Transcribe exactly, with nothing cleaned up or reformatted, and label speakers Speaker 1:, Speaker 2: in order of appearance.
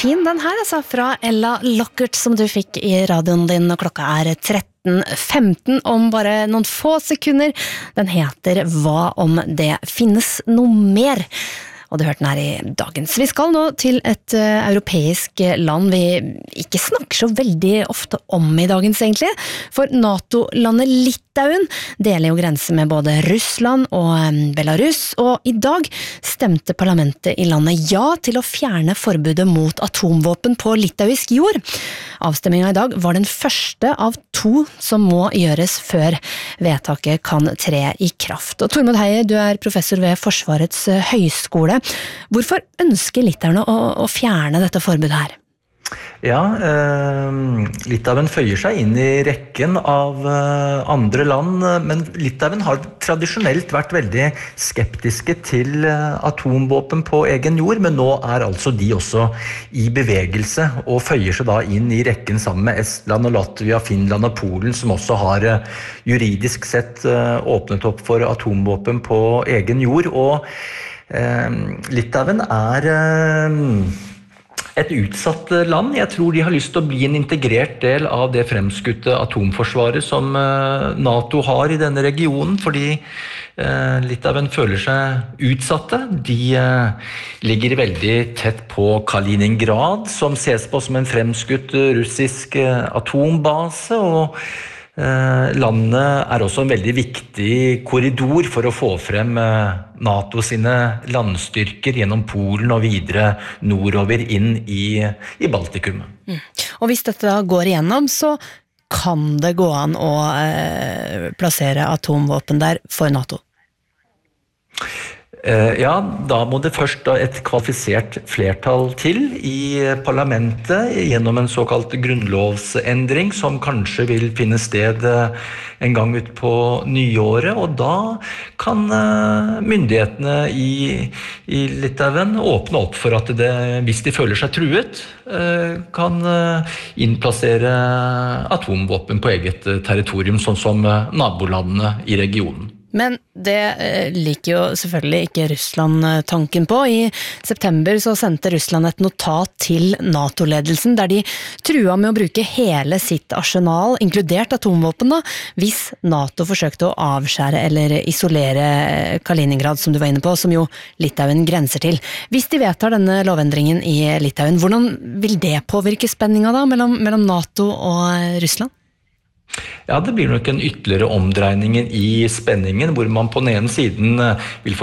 Speaker 1: fin den her, altså, fra Ella Lockert, som du fikk i radioen din, og klokka er tretten femten om bare noen få sekunder. Den heter Hva om det finnes noe mer? Og du hørte den her i dagens. Vi skal nå til et uh, europeisk land vi ikke snakker så veldig ofte om i dagens egentlig, for NATO-landet Litauen deler jo grense med både Russland og um, Belarus, og i dag stemte parlamentet i landet ja til å fjerne forbudet mot atomvåpen på litauisk jord. Avstemmingen i dag var den første av to som må gjøres før vedtaket kan tre i kraft. Og Tormod Heier, du er professor ved Forsvarets høyskole. Hvorfor ønsker litauerne å, å fjerne dette forbudet her?
Speaker 2: Ja, eh, Litauen føyer seg inn i rekken av eh, andre land, men Litauen har tradisjonelt vært veldig skeptiske til eh, atomvåpen på egen jord, men nå er altså de også i bevegelse og føyer seg da inn i rekken sammen med Estland og Latvia, Finland og Polen, som også har eh, juridisk sett eh, åpnet opp for atomvåpen på egen jord, og eh, Litauen er eh, et utsatt land. Jeg tror de har lyst til å bli en integrert del av det fremskutte atomforsvaret som NATO har i denne regionen, fordi Litauen føler seg utsatte. De ligger veldig tett på Kaliningrad, som ses på som en fremskutt russisk atombase, og landet er også en veldig viktig korridor for å få frem NATO sine landstyrker gjennom Polen og videre nordover inn i, i Baltikum.
Speaker 1: Mm. Og hvis dette da går igjennom, så kan det gå an å eh, plassere atomvåpen der for NATO?
Speaker 2: Ja, da må det først da et kvalifisert flertall til i parlamentet gjennom en såkalt grunnlovsendring som kanskje vil finne sted en gang ut på nyåret, og da kan myndighetene i, i Litauen åpne opp for at det, hvis de føler seg truet, kan innplassere atomvåpen på eget territorium, sånn som nabolandene i regionen.
Speaker 1: Men det liker jo selvfølgelig ikke Russland tanken på. I september så sendte Russland et notat til NATO-ledelsen der de trua med å bruke hele sitt arsenal, inkludert atomvåpen da, hvis NATO forsøkte å avskjære eller isolere Kaliningrad, som du var inne på, som jo Litauen grenser til. Hvis de vedtar denne lovendringen i Litauen, hvordan vil det påvirke spenninga da mellom, mellom NATO og Russland?
Speaker 2: Ja, det blir nok en ytterligere omdreining i spenningen, hvor man på den ene siden vil få